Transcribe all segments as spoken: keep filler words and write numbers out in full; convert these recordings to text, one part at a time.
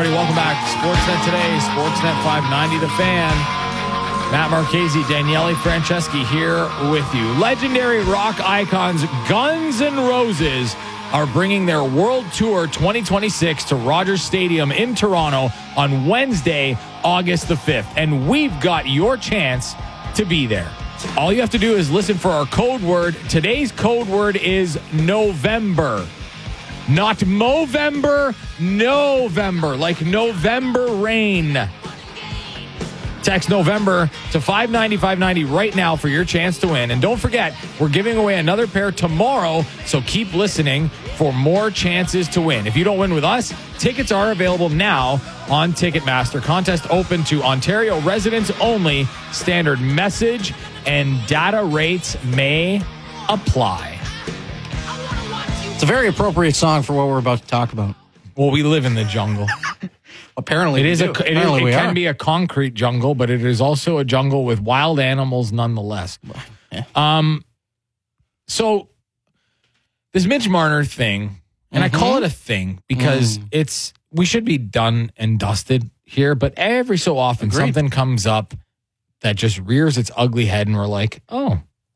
everybody. Welcome back. Sportsnet today, Sportsnet five ninety, The Fan. Matt Marchese, Daniele Franceschi here with you. Legendary rock icons Guns N' Roses are bringing their World Tour twenty twenty-six to Rogers Stadium in Toronto on Wednesday, August the fifth. And we've got your chance to be there. All you have to do is listen for our code word. Today's code word is November. Not Movember, November, like November rain. Text November to five ninety, five ninety right now for your chance to win. And don't forget, we're giving away another pair tomorrow, so keep listening for more chances to win. If you don't win with us, tickets are available now on Ticketmaster. Contest open to Ontario residents only. Standard message and data rates may apply. It's a very appropriate song for what we're about to talk about. Well, we live in the jungle. Apparently, it is. A, it, Apparently is, it we can are. be a concrete jungle, but it is also a jungle with wild animals, nonetheless. Yeah. Um. So this Mitch Marner thing, and mm-hmm. I call it a thing because mm. it's we should be done and dusted here, but every so often Agreed. something comes up that just rears its ugly head, and we're like, oh,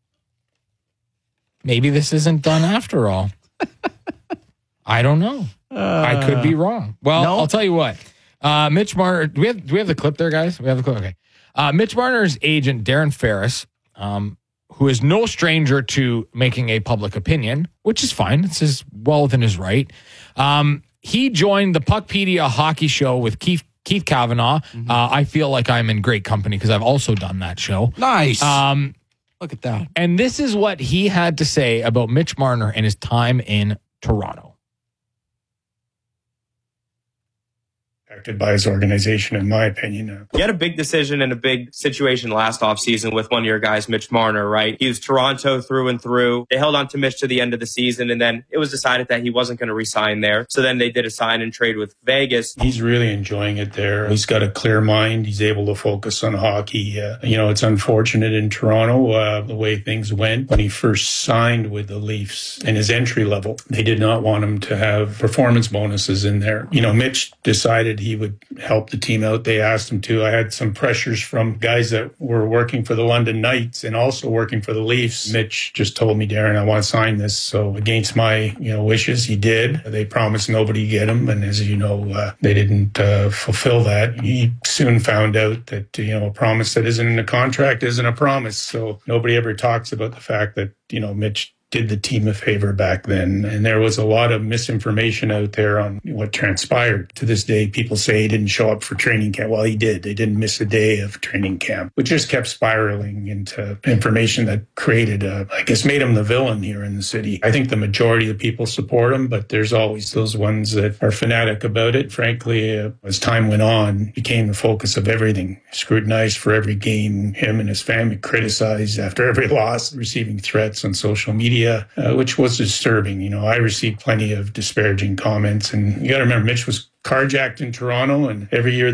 maybe this isn't done after all. I don't know. Uh, I could be wrong. Well, no. I'll tell you what. Uh, Mitch Marner, do we have do we have the clip there, guys? We have the clip. Okay. Uh, Mitch Marner's agent, Darren Ferris, um, who is no stranger to making a public opinion, which is fine. It's his well within his right. Um, he joined the Puckpedia hockey show with Keith Keith Kavanaugh. Mm-hmm. Uh, I feel like I'm in great company because I've also done that show. Nice. Um, Look at that. And this is what he had to say about Mitch Marner and his time in Toronto. By his organization, in my opinion. You had a big decision and a big situation last offseason with one of your guys, Mitch Marner, right? He was Toronto through and through. They held on to Mitch to the end of the season, and then it was decided that he wasn't going to re-sign there. So then they did a sign and trade with Vegas. He's really enjoying it there. He's got a clear mind. He's able to focus on hockey. Uh, you know, it's unfortunate in Toronto, uh, the way things went. When he first signed with the Leafs in his entry level, they did not want him to have performance bonuses in there. You know, Mitch decided he would help the team out. They asked him to. I had some pressures from guys that were working for the London Knights and also working for the Leafs. Mitch just told me, Darren, I want to sign this. So against my, you know, wishes, he did. They promised nobody get him. And as you know, uh, they didn't uh, fulfill that. He soon found out that, you know, a promise that isn't in a contract isn't a promise. So nobody ever talks about the fact that, you know, Mitch did the team a favor back then. And there was a lot of misinformation out there on what transpired. To this day, people say he didn't show up for training camp. Well, he did. They didn't miss a day of training camp, which just kept spiraling into information that created, a, I guess, made him the villain here in the city. I think the majority of people support him, but there's always those ones that are fanatic about it. Frankly, uh, as time went on, became the focus of everything. Scrutinized for every game. Him and his family criticized after every loss, receiving threats on social media. Uh, which was disturbing. You know, I received plenty of disparaging comments, and you got to remember, Mitch was carjacked in Toronto, and every year